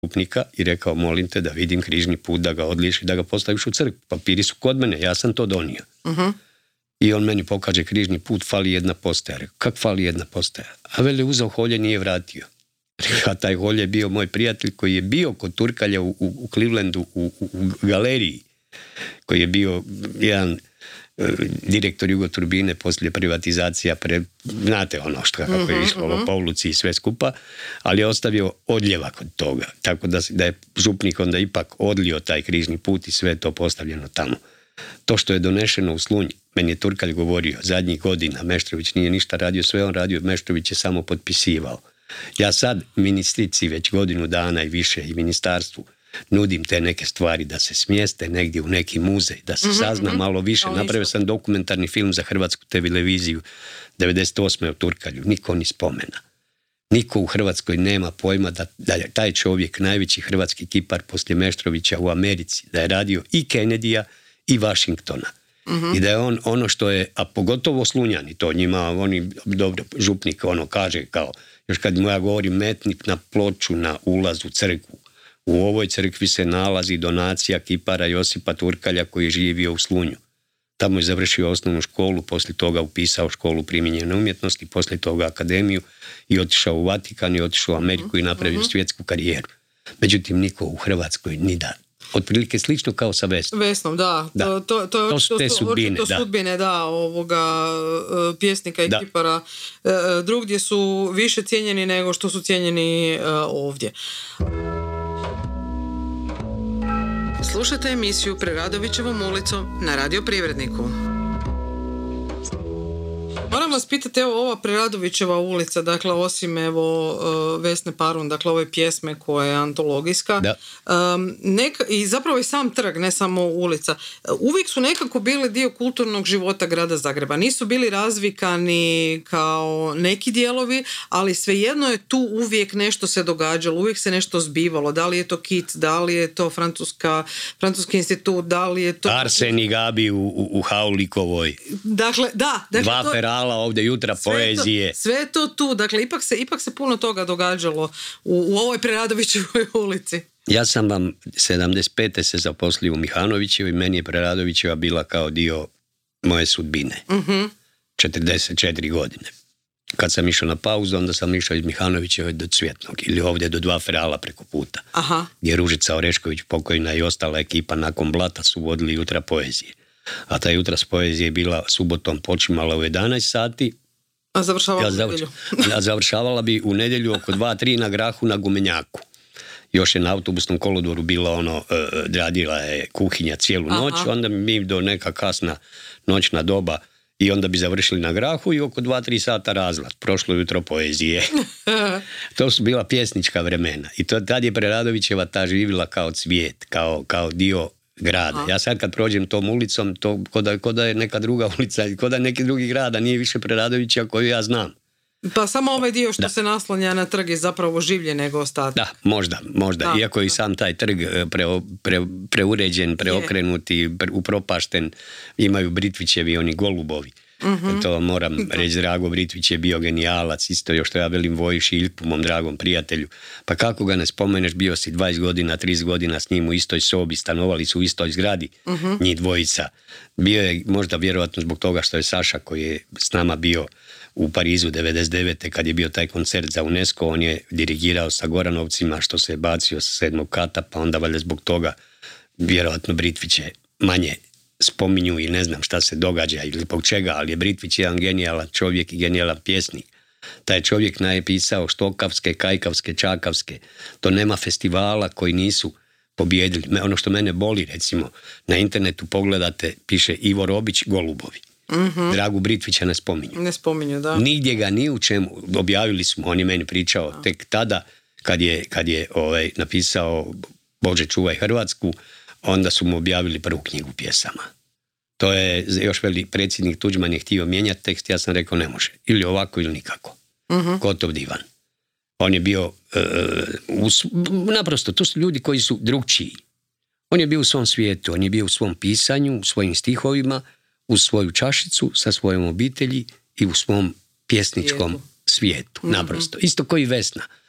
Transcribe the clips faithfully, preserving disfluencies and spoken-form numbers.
župnika i rekao, molim te da vidim križni put, da ga odliješ i da ga postaviš u crkvu. Papiri su kod mene, ja sam to donio. Uh-huh. I on meni pokaže križni put, fali jedna postaja. Rekao, kak fali jedna postaja? A veli, uzeo Holje, nije vratio. A taj Holje je bio moj prijatelj koji je bio kod Turkalja u, u, u Clevelandu u, u, u galeriji, koji je bio jedan uh, direktor Jugoturbine poslije privatizacija, pre, znate ono što kako je išlo uh-huh. po ulici i sve skupa, ali je ostavio odljevak od toga, tako da, da je župnik onda ipak odlio taj križni put i sve to postavljeno tamo. To što je donešeno u Slunj, meni je Turkalj govorio, zadnjih godina Meštrović nije ništa radio, sve on radio, Meštrović je samo potpisivao. Ja sad ministrici već godinu dana i više i ministarstvu nudim te neke stvari da se smjeste negdje u neki muzej, da se sazna mm-hmm. malo više. No, napravio sam dokumentarni film za Hrvatsku televiziju devedeset osme u Turkalju. Niko ni spomena. Niko u Hrvatskoj nema pojma da, da je taj čovjek najveći hrvatski kipar poslije Meštrovića u Americi, da je radio i Kennedyja i Washingtona. Mm-hmm. I da je on ono što je, a pogotovo Slunjani, to njima, oni dobro, župnik ono kaže kao, još kad mu ja govorim metnik na ploču na ulaz u crkvu. U ovoj crkvi se nalazi donacija kipara Josipa Turkalja koji je živio u Slunju. Tamo je završio osnovnu školu, poslije toga upisao školu primijenjene umjetnosti, poslije toga akademiju i otišao u Vatikan i otišao u Ameriku i napravio mm-hmm. svjetsku karijeru. Međutim, niko u Hrvatskoj ni da. Otprilike slično kao sa Vesnom. Vesnom, da. da. To, to, to, to su te to, sudbine, to, to da. sudbine, da, ovoga pjesnika i da. kipara. Drugdje su više cijenjeni nego što su cijenjeni ovdje. Slušajte emisiju Preradovićevom ulicom na Radio Privredniku. Moram vas pitati, evo ova Preradovićeva ulica, dakle osim evo Vesne Parun, dakle ove pjesme koja je antologijska, da. Um, neka, i zapravo i sam trg, ne samo ulica, uvijek su nekako bili dio kulturnog života grada Zagreba. Nisu bili razvikani kao neki dijelovi, ali svejedno je tu uvijek nešto se događalo, uvijek se nešto zbivalo. Da li je to KIT, da li je to Francuska, Francuski institut, da li je to... Arsen i Gabi u, u, u Haulikovoj. Dakle, da. Dakle, Dva to... perala ovdje, jutra sve poezije. To, sve to tu, dakle, ipak se, ipak se puno toga događalo u, u ovoj Preradovićevoj ulici. Ja sam vam sedamdeset pete se zaposlio u Mihanovićevoj i meni je Preradovićeva bila kao dio moje sudbine. Mm-hmm. četrdeset četiri godine. Kad sam išao na pauzu, onda sam išao iz Mihanovićeve do Cvjetnog ili ovdje do Dva ferala preko puta. Aha. Gdje Ružica Orešković pokojna i ostala ekipa nakon Blata su vodili jutra poezije. A ta jutra s poezije je bila subotom počimala u jedanaest sati. A završavala ja u nedjelju. A završavala bi u nedjelju oko dva tri na Grahu na Gumenjaku. Još je na autobusnom kolodvoru bila ono, uh, radila je kuhinja cijelu noć, aha. Onda mi do neka kasna noćna doba i onda bi završili na Grahu i oko dva tri sata razlaz. Prošlo jutro poezije. To su bila pjesnička vremena. I to, tad je Preradovićeva ta živjela kao cvijet, kao, kao dio grada. Aha. Ja sad kad prođem tom ulicom, to ko da, ko da je neka druga ulica, ko da je neki drugi grad, a nije više Preradovića koju ja znam. Pa samo ovaj dio što da. se naslanja na trg je zapravo življe nego ostatak. Da, možda, možda. Da. Iako je i sam taj trg pre, pre, preuređen, preokrenuti, pre, upropašten, imaju Britvićevi, oni golubovi. Mm-hmm. To moram da. reći, Drago Britvić je bio genijalac, isto još to ja velim Vojiši Ilku, mom dragom prijatelju. Pa kako ga ne spomeneš, bio si dvadeset godina, trideset godina s njim u istoj sobi, stanovali su u istoj zgradi, mm-hmm. njih dvojica. Bio je možda vjerojatno zbog toga što je Saša koji je s nama bio u Parizu devedeset devete kad je bio taj koncert za UNESCO, on je dirigirao sa Goranovcima što se je bacio sa sedmog kata, pa onda valjda zbog toga vjerojatno Britvić je manje spominju i ne znam šta se događa ili zbog čega, ali je Britvić jedan genijalan čovjek i genijalan pjesnik. Taj čovjek napisao štokavske, kajkavske, čakavske. To nema festivala koji nisu pobijedili. Ono što mene boli, recimo, na internetu pogledate, piše Ivo Robić, Golubovi. Mm-hmm. Dragu Britvića ne spominju. Ne spominju, da. Nigdje ga ni u čemu. Objavili smo, on je meni pričao da. tek tada kad je, kad je ovaj, napisao Bože čuvaj Hrvatsku, onda su mu objavili prvu knjigu pjesama. To je, još veli, predsjednik Tuđman je htio mijenjati tekst, ja sam rekao ne može. Ili ovako ili nikako. Uh-huh. Gotov divan. On je bio, uh, us, naprosto, to su ljudi koji su drugčiji. On je bio u svom svijetu, on je bio u svom pisanju, u svojim stihovima, u svoju čašicu, sa svojom obitelji i u svom pjesničkom svijetu. svijetu. Uh-huh. Naprosto. Isto koji Vesna.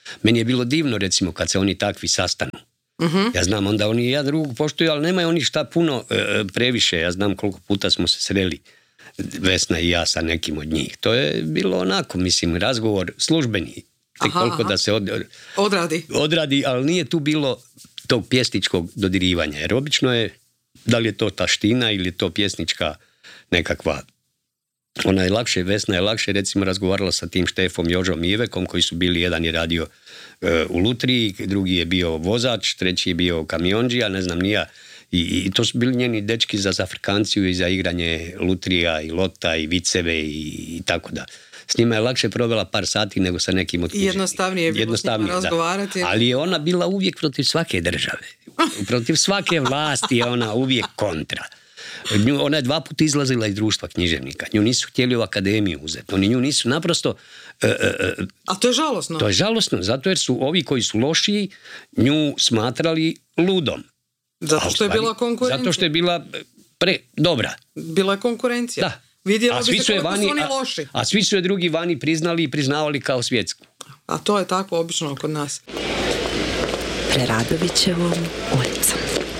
Meni je bilo divno, recimo, kad se oni takvi sastanu. Uh-huh. Ja znam, onda oni jedan drugog poštuju, ali nemaju oni šta puno e, previše. Ja znam koliko puta smo se sreli, Vesna i ja, sa nekim od njih. To je bilo onako, mislim, razgovor službeni. Tek koliko aha. da se od, odradi. odradi, ali nije tu bilo tog pjesničkog dodirivanja. Jer obično je, da li je to taština ili je to pjesnička nekakva. Ona je lakše, Vesna je lakše recimo razgovarala sa tim Štefom, Jožom i Ivekom, koji su bili, jedan je radio e, u Lutriji, drugi je bio vozač, treći je bio kamiondžija, ne znam nija. I, I to su bili njeni dečki za zafrkanciju i za igranje lutrija i lota i viceve i, i tako da. S njima je lakše provela par sati nego sa nekim od književnika. Jednostavnije je bilo Jednostavnije, s njima razgovarati. Da. Ali je ona bila uvijek protiv svake države. Protiv svake vlasti je ona uvijek kontra. Nju, ona je dva puta izlazila iz društva književnika. Nju nisu htjeli u akademiju uzeti. Oni nju nisu naprosto... Uh, uh, A to je žalosno. To je žalosno, zato jer su ovi koji su lošiji nju smatrali ludom. Zato što je bila konkurencija. Zato što je bila pre dobra. Bila je konkurencija. Da. Vidjela bi se koliko su oni loši. A, a svi su je drugi vani priznali i priznavali kao svjetsku. A to je tako obično kod nas. Preradovićevom ulicom.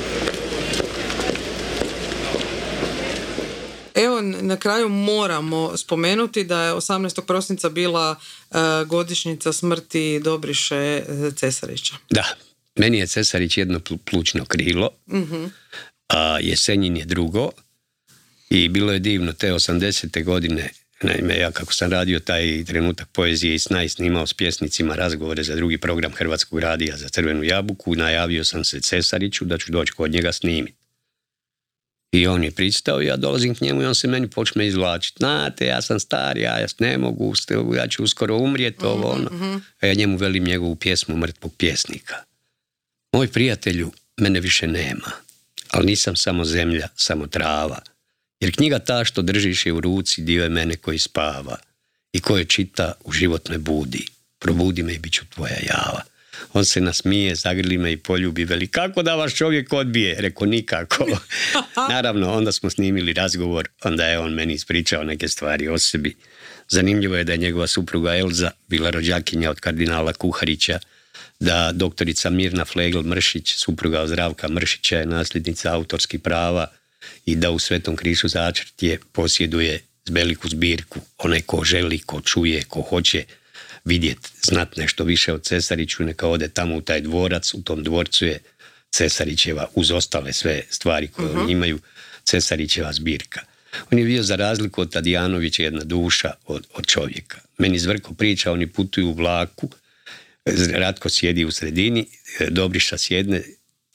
Evo, na kraju moramo spomenuti da je osamnaestog prosinca bila uh, godišnjica smrti Dobriše Cesarića. Da, meni je Cesarić jedno plućno krilo, uh-huh. a Jesenjin je drugo. I bilo je divno te osamdesete godine, naime ja kako sam radio taj trenutak poezije i sna i snimao s pjesnicima razgovore za drugi program Hrvatskog radija za Crvenu jabuku, najavio sam se Cesariću da ću doći kod njega snimiti. I on je pristao i ja dolazim k njemu i on se meni počne izvlačiti. Znate, ja sam star, ja, ja ne mogu, ja ću uskoro umrijeti, ovo ono. Uh-huh. A ja njemu velim njegovu pjesmu Mrtvog pjesnika. Moj prijatelju, mene više nema, ali nisam samo zemlja, samo trava. Jer knjiga ta što držiš je u ruci, dio je mene koji spava i koje čita u život me budi. Probudi me i bit ću tvoja java. On se nasmije, zagrli me i poljubi, veli, kako da vas čovjek odbije? Reko, nikako. Naravno, onda smo snimili razgovor, onda je on meni ispričao neke stvari o sebi. Zanimljivo je da je njegova supruga Elza bila rođakinja od kardinala Kuharića, da doktorica Mirna Flegl-Mršić, supruga Zdravka Mršića, je nasljednica autorskih prava i da u Svetom križu Začrtje posjeduje veliku zbirku. Onaj ko želi, ko čuje, ko hoće vidjeti, znat nešto više o Cesariću, neka ode tamo u taj dvorac. U tom dvorcu je Cesarićeva, uz ostale sve stvari koje uh-huh. oni imaju, Cesarićeva zbirka. On je bio za razliku od Tadijanovića jedna duša od, od čovjeka. Meni Zvrko priča, oni putuju u vlaku, Ratko sjedi u sredini, Dobriša sjedne,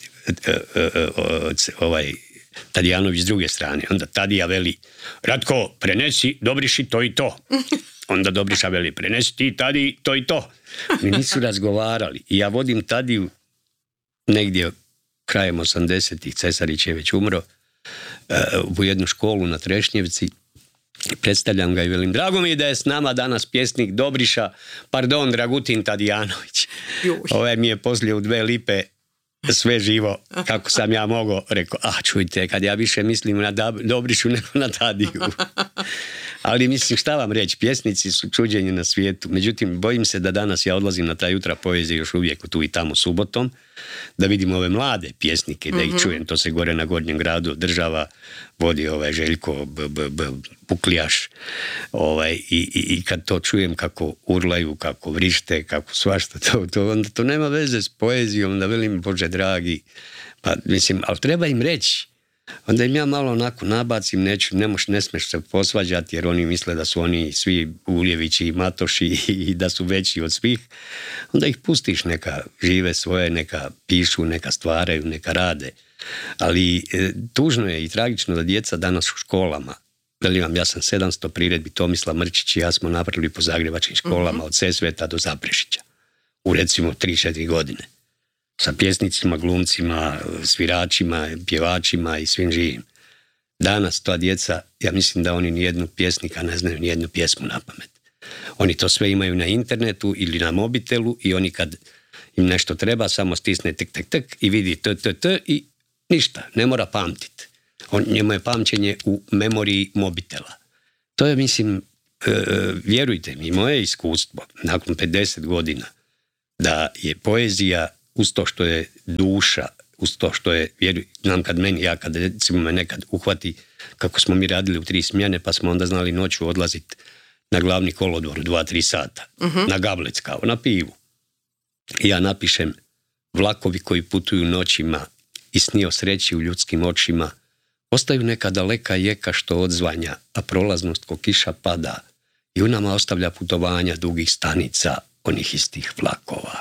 ovaj Tadijanović s druge strane. Onda Tadija veli, Ratko, prenesi Dobriši to i to. Onda Dobriša veli, prenesi ti Tadi to i to. Mi nisu razgovarali. I ja vodim Tadiju negdje krajem osamdesetih, Cesarić je već umro, u jednu školu na Trešnjevci. Predstavljam ga i velim, drago mi je da je s nama danas pjesnik Dobriša, pardon, Dragutin Tadijanović. Ovaj mi je poslije u dve lipe sve živo, kako sam ja mogao, rekao, a čujte, kad ja više mislim na Dobrišu nego na Tadiju. Ali mislim, šta vam reći, pjesnici su čuđenje na svijetu. Međutim, bojim se da danas ja odlazim na ta jutra poezije još uvijek tu i tamo subotom, da vidim ove mlade pjesnike, da ih mm-hmm. čujem. To se gore na Gornjem gradu država, vodi ovaj Željko b, b, b, Pukljaš. Ovaj, i, i, I kad to čujem kako urlaju, kako vrište, kako svašta, to, to, onda to nema veze s poezijom, da velim, Bože dragi. Pa, mislim, ali treba im reći. Onda im ja malo onako nabacim, neću, ne, moš, ne smeš se posvađati jer oni misle da su oni svi Uljevići i Matoši i da su veći od svih. Onda ih pustiš, neka žive svoje, neka pišu, neka stvaraju, neka rade. Ali e, tužno je i tragično da djeca danas u školama, velim vam, ja sam sedamsto priredbi, Tomislav Mrčić i ja smo napravili po zagrebačkim školama mm-hmm. od Sesveta do Zaprešića u recimo tri četiri godine. Sa pjesnicima, glumcima, sviračima, pjevačima i svim živim. Danas ta djeca, ja mislim da oni nijednu pjesnika ne znaju, nijednu pjesmu na pamet. Oni to sve imaju na internetu ili na mobitelu i oni kad im nešto treba, samo stisne tek, tek, tek i vidi t, t, t i ništa, ne mora pamtiti. On, njemu je pamćenje u memoriji mobitela. To je, mislim, e, vjerujte mi, moje iskustvo, nakon pedeset godina, da je poezija uz to što je duša, uz to što je, jer znam kad meni, ja kad recimo me nekad uhvati, kako smo mi radili u tri smjene, pa smo onda znali noću odlaziti na glavni kolodvor u dva, tri sata, uh-huh. na gablec kao, na pivu. I ja napišem vlakovi koji putuju noćima i snio sreći u ljudskim očima, ostaju neka daleka jeka što odzvanja, a prolaznost ko kiša pada i u nama ostavlja putovanja dugih stanica onih istih vlakova.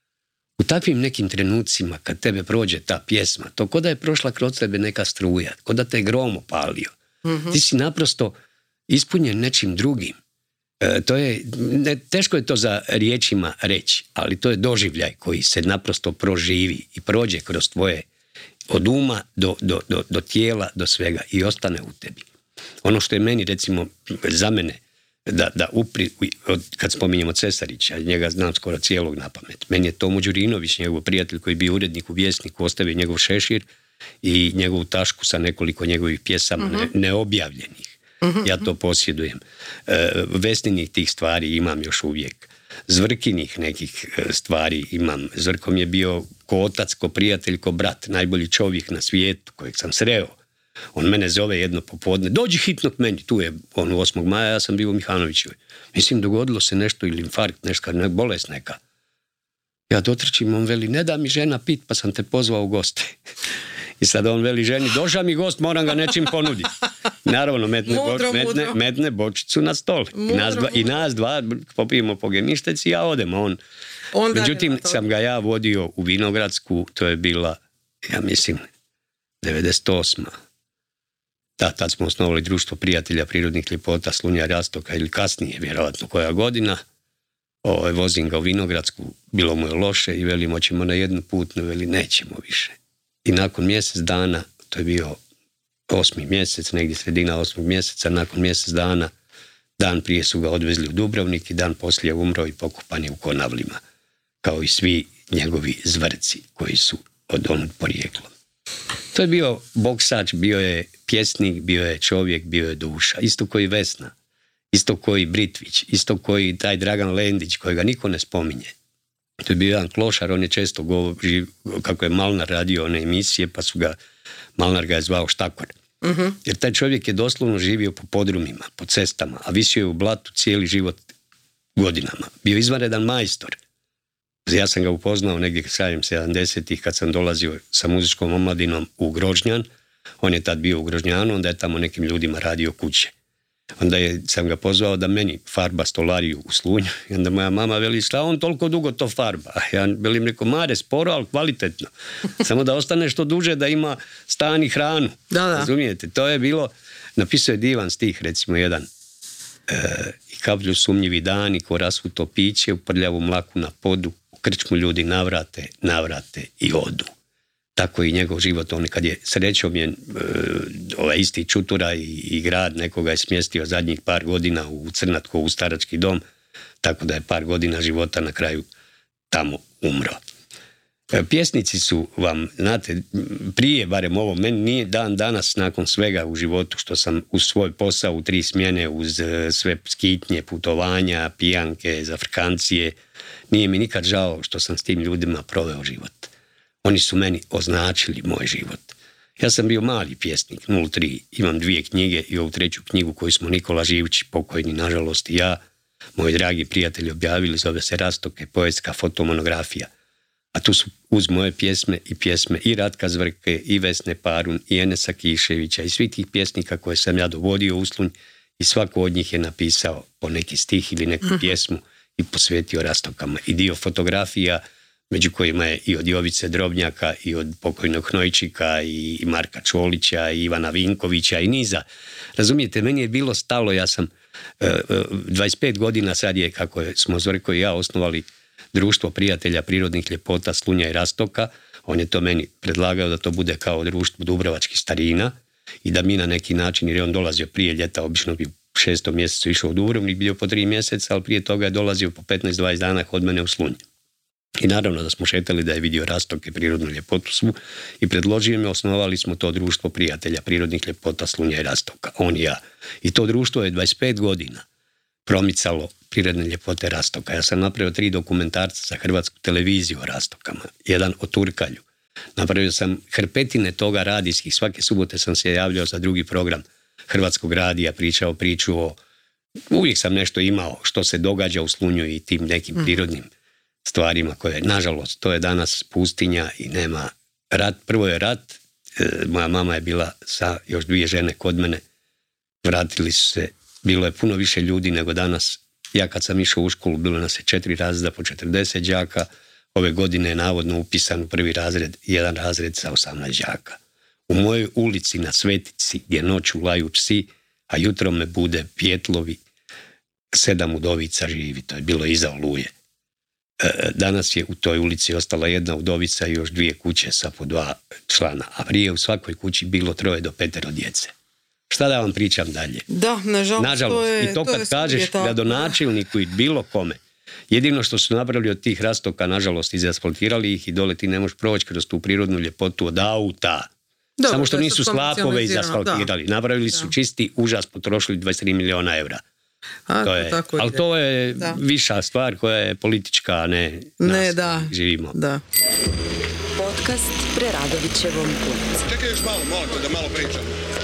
U takvim nekim trenucima kad tebe prođe ta pjesma, to ko da je prošla kroz tebe neka struja, ko da te je grom opalio. Mm-hmm. Ti si naprosto ispunjen nečim drugim. E, to je, ne, teško je to za riječima reći, ali to je doživljaj koji se naprosto proživi i prođe kroz tvoje od uma do, do, do, do tijela, do svega i ostane u tebi. Ono što je meni, recimo, za mene, da, da upri, kad spominjemo Cesarića, njega znam skoro cijelog na pamet. Meni je Tomo Đurinović, njegov prijatelj koji je bio urednik u Vjesniku, ostavio njegov šešir i njegovu tašku sa nekoliko njegovih pjesama uh-huh. ne, neobjavljenih. Uh-huh. Ja to posjedujem. E, Vesninih tih stvari imam još uvijek. Zvrkinih nekih stvari imam. Zvrkom je bio ko otac, ko prijatelj, ko brat, najbolji čovjek na svijetu kojeg sam sreo. On mene zove jedno popodne, dođi hitno k meni, tu je on osmog maja, ja sam bio u Mihanovićevoj. Mislim, dogodilo se nešto ili infarkt, nešto, ne, bolest neka. Ja dotrčim, on veli, ne da mi žena pit, pa sam te pozvao u goste. I sad on veli ženi, došao mi gost, moram ga nečim ponuditi. Naravno, metne, mudro, boč, metne, metne bočicu na stol. Mudro, I, nas dva, I nas dva popijemo po gemišteci, ja odem. On. Međutim, sam ga ja vodio u Vinogradsku, to je bila, ja mislim, devedeset osma Da, tad smo osnovali društvo prijatelja prirodnih ljepota Slunja i Rastoka ili kasnije, vjerojatno koja godina. Ovo, vozim ga u Vinogradsku, bilo mu je loše i veli, moćemo na jednu putnu, veli, nećemo više. I nakon mjesec dana, to je bio osmi mjesec, negdje sredina osmog mjeseca, nakon mjesec dana, dan prije su ga odvezli u Dubrovnik i dan poslije umro i pokopan je u Konavlima, kao i svi njegovi zvrci koji su od onog porijeklom. To je bio boksač, bio je pjesnik, bio je čovjek, bio je duša. Isto koji Vesna, isto koji Britvić, isto koji taj Dragan Lendić, kojega niko ne spominje. To je bio jedan klošar, on je često govorio, kako je Malnar radio one emisije, pa su ga, Malnar ga je zvao Štakor. Uh-huh. Jer taj čovjek je doslovno živio po podrumima, po cestama, a visio je u blatu cijeli život godinama. Bio izvanredan majstor. Ja sam ga upoznao negdje krajem sedamdesetih kad sam dolazio sa muzičkom omladinom u Grožnjan. On je tad bio u Grožnjanu, onda je tamo nekim ljudima radio kuće. Onda je, sam ga pozvao da meni farba stolariju u Slunju. I onda moja mama veli, šta on toliko dugo to farba? A ja velim, rekao, Mare, sporo, ali kvalitetno. Samo da ostane što duže, da ima stan i hranu. Da, da. Razumijete? To je bilo, napisao je divan stih, recimo jedan. E, I kaplju sumnjivi dani, ko rasuto piće, u prljavu mlaku na podu, u krčmu ljudi navrate, navrate i odu. Tako i njegov život, on kad je srećom je e, ovaj isti Čutura i, i grad nekoga je smjestio zadnjih par godina u Crnatko, u starački dom, tako da je par godina života na kraju tamo umro. E, pjesnici su vam, znate, prije, barem ovo, meni nije dan danas nakon svega u životu što sam uz svoj posao u tri smjene, uz e, sve skitnje, putovanja, pijanke, zafrkancije, nije mi nikad žao što sam s tim ljudima proveo život. Oni su meni označili moj život. Ja sam bio mali pjesnik, nula tri, imam dvije knjige i ovu treću knjigu koju smo Nikola Živčić, pokojni nažalost i ja, moji dragi prijatelji objavili, zove se Rastoke, poetska fotomonografija. A tu su uz moje pjesme i pjesme i Ratka Zvrke, i Vesne Parun, i Enesa Kiševića, i svih tih pjesnika koje sam ja dovodio u Slunj i svako od njih je napisao po neki stih ili neku pjesmu i posvetio Rastokama. I dio fotografija, među kojima je i od Jovice Drobnjaka, i od pokojnog Hnojčika, i Marka Čolića, i Ivana Vinkovića, i niza. Razumijete, meni je bilo stalo, ja sam dvadeset pet godina sad je, kako smo Zorko i ja osnovali društvo prijatelja prirodnih ljepota Slunja i Rastoka, on je to meni predlagao da to bude kao društvo dubrovačkih starina i da mi na neki način, jer je on dolazio prije ljeta, obično bi u šestom mjesecu išao u Dubrovnik, bio po tri mjeseca, ali prije toga je dolazio po petnaest dvadeset dana kod mene u Slunj. I naravno da smo šetali da je vidio Rastoke, prirodnu ljepotu svu i predložio mi, osnovali smo to društvo prijatelja prirodnih ljepota Slunja i Rastoka, on i ja. I to društvo je dvadeset pet godina promicalo prirodne ljepote Rastoka. Ja sam napravio tri dokumentarca za Hrvatsku televiziju o Rastokama. Jedan o Turkalju. Napravio sam hrpetine toga radijskih. Svake subote sam se javljao za drugi program Hrvatskog radija, pričao priču o... Uvijek sam nešto imao što se događa u Slunju i tim nekim prirodnim stvarima koje, nažalost, to je danas pustinja i nema rat. Prvo je rat, e, moja mama je bila sa još dvije žene kod mene, vratili su se, bilo je puno više ljudi nego danas. Ja kad sam išao u školu, bilo nas je četiri razreda po četrdeset đaka, ove godine je navodno upisan u prvi razred, jedan razred sa osamnaest đaka. U mojoj ulici na Svetici, gdje noću laju psi, a jutro me bude pjetlovi, sedam udovica živi, to je bilo iza Oluje. Danas je u toj ulici ostala jedna udovica i još dvije kuće sa po dva člana, a prije u svakoj kući bilo troje do petero djece. Šta da vam pričam dalje? Da, nažalost, nažalost. To je, i to, to kad je kažeš gradonačelniku i bilo kome, jedino što su napravili od tih Rastoka, nažalost, izasfaltirali ih i dole ti ne možeš proći kroz tu prirodnu ljepotu od auta. Dobro, samo što nisu slapove izasfaltirali. Da. Napravili su da. čisti užas, potrošili dvadeset tri milijuna eura. A, to je, tako ali to je da. viša stvar koja je politička, a ne nas ne, da. živimo. Da. Podcast Preradovićevom ulici. Čekaj još malo, molim te da malo pričam.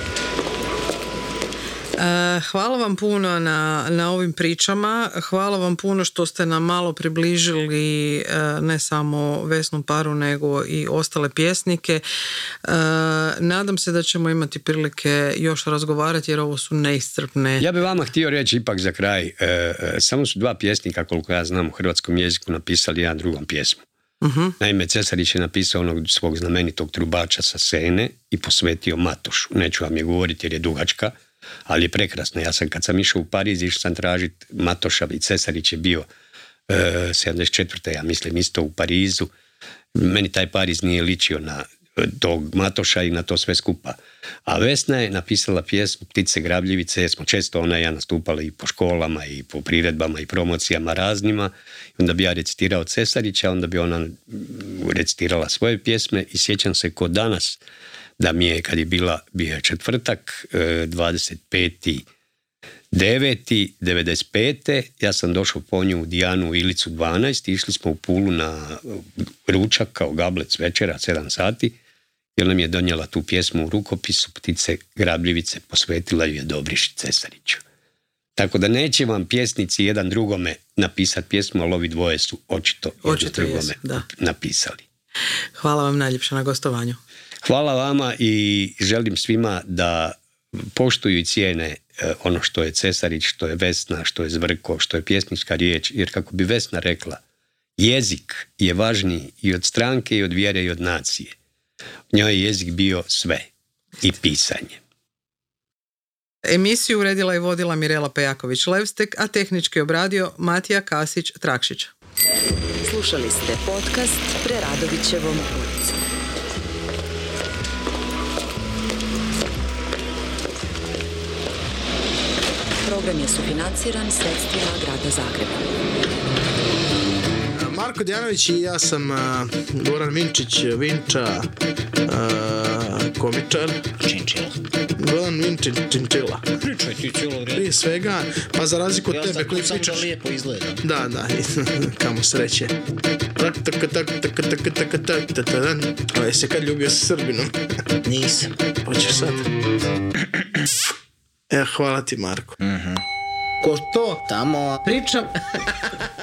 Hvala vam puno na, na ovim pričama. Hvala vam puno što ste nam malo približili ne samo Vesnu Paru nego i ostale pjesnike. Nadam se da ćemo imati prilike još razgovarati jer ovo su neiscrpne. Ja bih vama htio reći ipak za kraj, samo su dva pjesnika koliko ja znam u hrvatskom jeziku napisali jedan drugom pjesmu. Uh-huh. Naime, Cesarić je napisao onog svog znamenitog trubača sa Sene i posvetio Matošu. Neću vam je govoriti jer je dugačka, ali je prekrasno. Ja sam kad sam išao u Pariz, išao sam tražiti Matoša i Cesarić je bio e, sedamdeset četvrte ja mislim isto u Parizu. Meni taj Pariz nije ličio na tog Matoša i na to sve skupa. A Vesna je napisala pjesmu Ptice grabljivice, jer smo često ona i ja nastupali i po školama i po priredbama i promocijama raznima. I onda bi ja recitirao Cesarića, onda bi ona recitirala svoje pjesme i sjećam se ko danas da mi je, kad je bila, bio četvrtak, dvadeset peti deveti devedeset pete ja sam došao po nju u Dijanu u Ilicu dvanaest, išli smo u Pulu na ručak kao gablec večera, sedam sati, jer nam je donijela tu pjesmu u rukopisu, Ptice grabljivice, posvetila ju je Dobriši Cesariću. Tako da neće vam pjesnici jedan drugome napisati pjesmu, ali ovi dvoje su očito, očito drugome jesu, napisali. Hvala vam najljepše na gostovanju. Hvala vama i želim svima da poštuju i cijene ono što je Cesarić, što je Vesna, što je Zvrko, što je pjesnička riječ, jer kako bi Vesna rekla, jezik je važniji i od stranke i od vjere i od nacije. U njoj je jezik bio sve i pisanje. Emisiju uredila i vodila Mirela Pejaković-Levstek, a tehnički obradio Matija Kasić-Trakšić. Slušali ste podcast Preradovićevom ulicom. Program je sufinanciran sredstvima Grada Zagreba. Marko Djanović i ja sam uh, Goran Vinčić, Vinča, uh, komičar. Činčila. Goran Vinčić, Činčila. Pričaj ti cijelo vrijeme. Prije svega, pa za razliku od ja tebe koji sam pričaš... da lijepo izgleda. Da, da, kamo sreće. Ovo je se kad ljubio sa Srbinom. Nisam. Hoćeš sad? E, hvala ti, Marko. Mhm. Ko to? Tamo. Pričam.